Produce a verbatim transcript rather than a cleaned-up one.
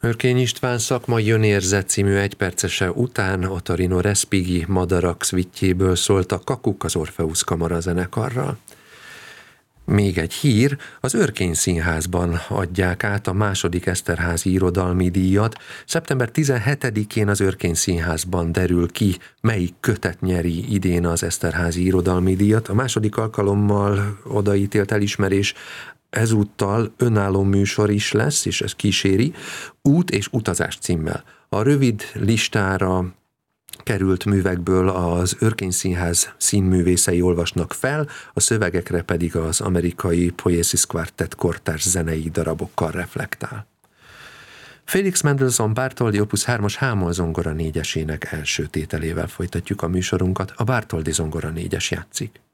Örkény István Szakmai Önérzet című egypercese után a Torino Respighi Madarak szvittjéből szólt a Kakuk az Orpheus Kamara zenekarral. Még egy hír, az Örkény Színházban adják át a második Eszterházy irodalmi díjat. szeptember tizenhetedikén az Örkény Színházban derül ki, melyik kötet nyeri idén az Eszterházy irodalmi díjat. A második alkalommal odaítélt elismerés ezúttal önálló műsor is lesz, és ez kíséri, Út és utazás címmel. A rövid listára került művekből az Örkény Színház színművészei olvasnak fel, a szövegekre pedig az amerikai Poiesis Quartet kortárs zenei darabokkal reflektál. Felix Mendelssohn Bartholdy Opus hármas H-moll zongora négyesének első tételével folytatjuk a műsorunkat, a Bartholdy zongora négyes játszik.